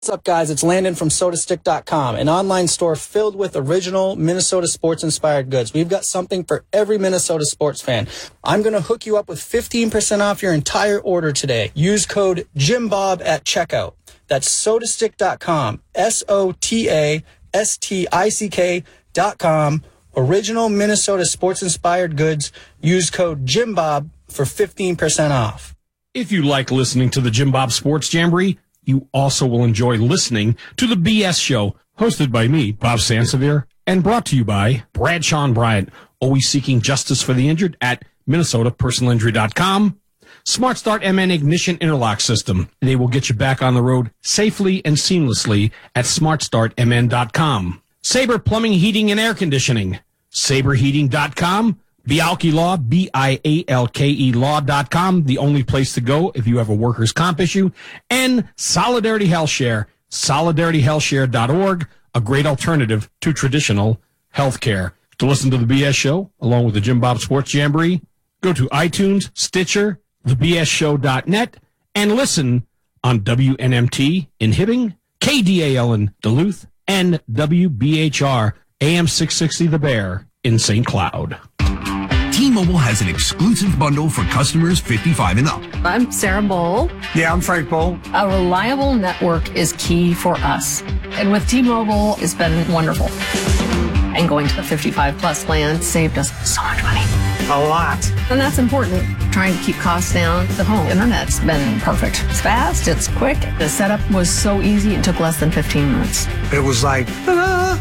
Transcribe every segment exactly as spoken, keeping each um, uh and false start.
What's up, guys? It's Landon from Soda Stick dot com, an online store filled with original Minnesota sports-inspired goods. We've got something for every Minnesota sports fan. I'm going to hook you up with fifteen percent off your entire order today. Use code JimBob at checkout. That's Soda Stick dot com, S O T A S T I C K dot com. Original Minnesota sports-inspired goods. Use code JimBob for fifteen percent off. If you like listening to the Jim Bob Sports Jamboree, you also will enjoy listening to the B S Show, hosted by me, Bob Sansevier, and brought to you by Bradshaw and Bryant, always seeking justice for the injured at Minnesota Personal Injury dot com. Smart Start M N Ignition Interlock System. They will get you back on the road safely and seamlessly at Smart Start M N dot com. Sabre Plumbing, Heating, and Air Conditioning. Sabre Heating dot com. Bialke Law, B I A L K E Law dot com, the only place to go if you have a workers' comp issue. And Solidarity Health Share, Solidarity Health Share dot org, a great alternative to traditional health care. To listen to the B S Show, along with the Jim Bob Sports Jamboree, go to iTunes, Stitcher, the B S show dot net, and listen on W N M T in Hibbing, K D A L in Duluth, and W B H R A M six sixty The Bear in Saint Cloud. T-Mobile has an exclusive bundle for customers fifty-five and up. I'm Sarah Bowl. Yeah, I'm Frank Bowl. A reliable network is key for us. And with T-Mobile, it's been wonderful. And going to the fifty-five plus plan saved us so much money. A lot. And that's important. Trying to keep costs down. The home internet's been perfect. It's fast, it's quick. The setup was so easy, it took less than fifteen minutes. It was like, ta-da!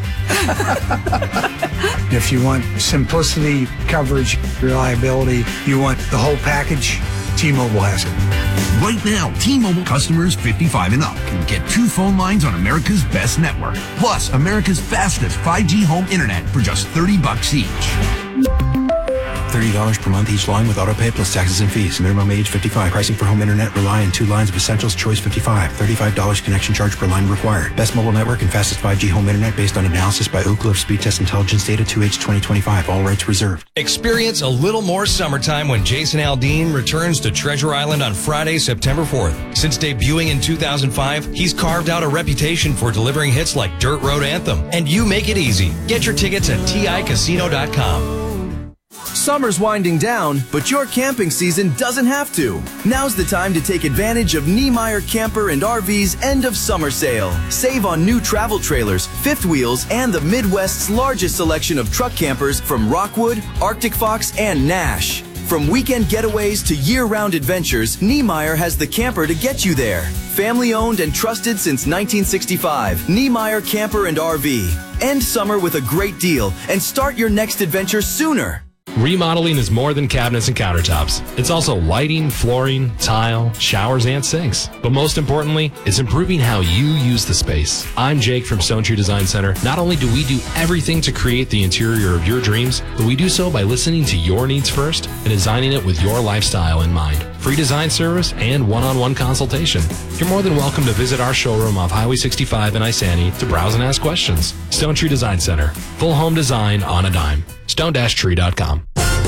If you want simplicity, coverage, reliability, you want the whole package, T-Mobile has it. Right now, T-Mobile customers fifty-five and up can get two phone lines on America's best network, plus America's fastest five G home internet for just thirty bucks each. thirty dollars per month each line with autopay plus taxes and fees. Minimum age fifty-five. Pricing for home internet rely on two lines of Essentials Choice fifty-five. thirty-five dollars connection charge per line required. Best mobile network and fastest five G home internet based on analysis by Ookla of Speed Test Intelligence Data two H twenty twenty-five. All rights reserved. Experience a little more summertime when Jason Aldean returns to Treasure Island on Friday, September fourth. Since debuting in two thousand five, he's carved out a reputation for delivering hits like Dirt Road Anthem and You Make It Easy. Get your tickets at T I casino dot com. Summer's winding down, but your camping season doesn't have to. Now's the time to take advantage of Niemeyer Camper and R V's end of summer sale. Save on new travel trailers, fifth wheels, and the Midwest's largest selection of truck campers from Rockwood, Arctic Fox, and Nash. From weekend getaways to year-round adventures, Niemeyer has the camper to get you there. Family-owned and trusted since nineteen sixty-five, Niemeyer Camper and R V. End summer with a great deal and start your next adventure sooner. Remodeling is more than cabinets and countertops. It's also lighting, flooring, tile, showers, and sinks. But most importantly, it's improving how you use the space. I'm Jake from Stone Tree Design Center. Not only do we do everything to create the interior of your dreams, but we do so by listening to your needs first and designing it with your lifestyle in mind. Free design service and one-on-one consultation. You're more than welcome to visit our showroom off Highway sixty-five in Isani to browse and ask questions. Stone Tree Design Center. Full home design on a dime. stone tree dot com.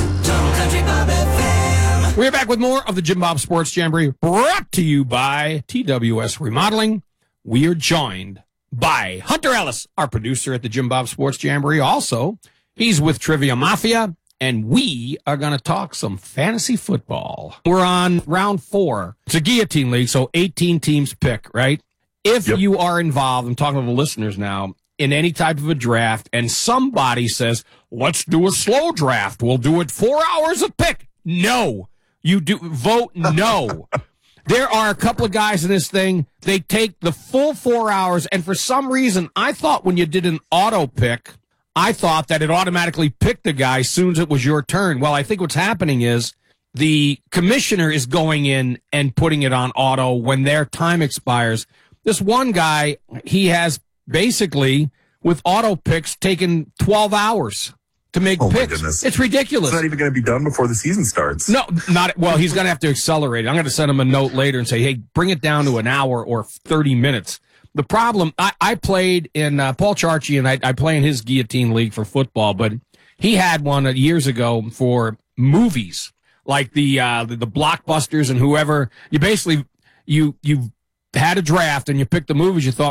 We're back with more of the Jim Bob Sports Jamboree, brought to you by T W S Remodeling. We are joined by Hunter Ellis, our producer at the Jim Bob Sports Jamboree. Also, he's with Trivia Mafia, and we are going to talk some fantasy football. We're on round four. It's a guillotine league, so eighteen teams pick, right? If yep. you are involved, I'm talking to the listeners now, in any type of a draft, and somebody says, let's do a slow draft. We'll do it four hours a pick. No. You do vote no. There are a couple of guys in this thing. They take the full four hours, and for some reason, I thought when you did an auto pick, I thought that it automatically picked the guy as soon as it was your turn. Well, I think what's happening is the commissioner is going in and putting it on auto when their time expires. This one guy, he has basically, with auto picks, taken twelve hours to make oh picks. It's ridiculous. It's not even going to be done before the season starts. No, not well. He's going to have to accelerate it. I'm going to send him a note later and say, hey, bring it down to an hour or thirty minutes. The problem, I, I played in uh, Paul Charchi, and I, I play in his guillotine league for football, but he had one years ago for movies, like the uh, the, the blockbusters and whoever. You basically you you had a draft and you picked the movies you thought